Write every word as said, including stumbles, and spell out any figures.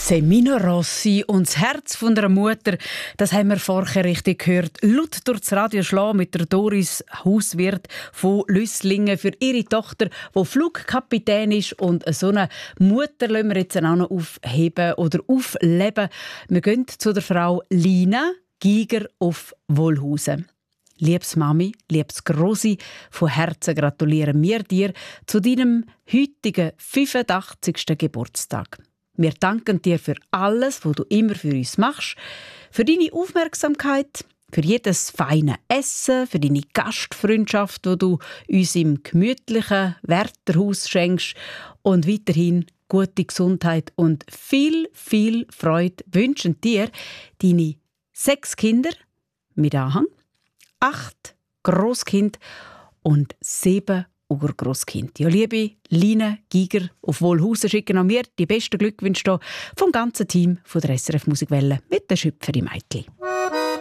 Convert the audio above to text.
Semino Rossi und das Herz von der Mutter, das haben wir vorher richtig gehört. Laut durchs Radio schlagen mit der Doris Hauswirt von Lüsslingen für ihre Tochter, die Flugkapitän ist. Und so eine Mutter lassen wir jetzt auch noch aufheben oder aufleben. Wir gehen zu der Frau Lina Giger auf Wohlhausen. Liebes Mami, liebes Grossi, von Herzen gratulieren wir dir zu deinem heutigen fünfundachtzigsten Geburtstag. Wir danken dir für alles, was du immer für uns machst, für deine Aufmerksamkeit, für jedes feine Essen, für deine Gastfreundschaft, die du uns im gemütlichen Wärterhaus schenkst und weiterhin gute Gesundheit und viel, viel Freude wünschen dir deine sechs Kinder mit Anhang, acht Grosskind und sieben Urgroßkind. Ja, liebe Lina Giger auf Wohlhausen schicken an mir die besten Glückwünsche vom ganzen Team von der S R F Musikwelle mit der Schüpferi Meitli.